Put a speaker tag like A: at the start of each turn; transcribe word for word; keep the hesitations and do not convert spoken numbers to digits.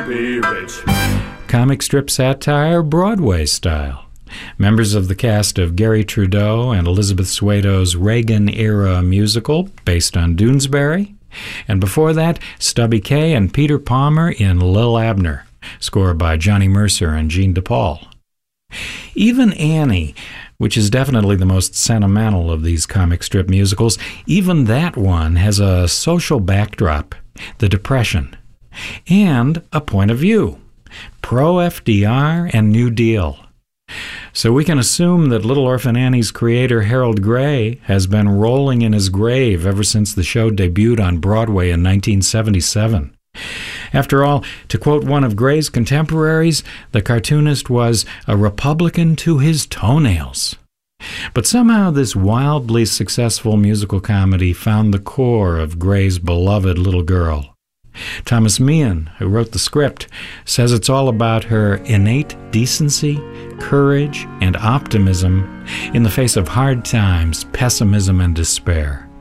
A: be rich.
B: Comic strip satire, Broadway style. Members of the cast of Gary Trudeau and Elizabeth Swado's Reagan-era musical based on Doonesbury. And before that, Stubby Kaye and Peter Palmer in Lil Abner, score by Johnny Mercer and Gene DePaul. Even Annie, which is definitely the most sentimental of these comic strip musicals, even that one has a social backdrop, the Depression, and a point of view, pro-F D R and New Deal. So we can assume that Little Orphan Annie's creator, Harold Gray, has been rolling in his grave ever since the show debuted on Broadway in nineteen seventy-seven. After all, to quote one of Gray's contemporaries, the cartoonist was a Republican to his toenails. But somehow this wildly successful musical comedy found the core of Gray's beloved little girl. Thomas Meehan, who wrote the script, says it's all about her innate decency, courage, and optimism in the face of hard times, pessimism, and despair.